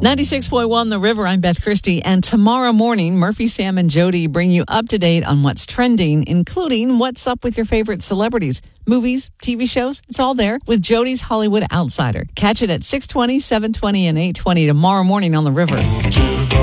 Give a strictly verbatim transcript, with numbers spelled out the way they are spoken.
ninety-six point one The River, I'm Beth Christie, and tomorrow morning, Murphy, Sam, and Jody bring you up to date on what's trending, including what's up with your favorite celebrities, movies, T V shows. It's all there with Jody's Hollywood Outsider. Catch it at six twenty, seven twenty, and eight twenty tomorrow morning on The River.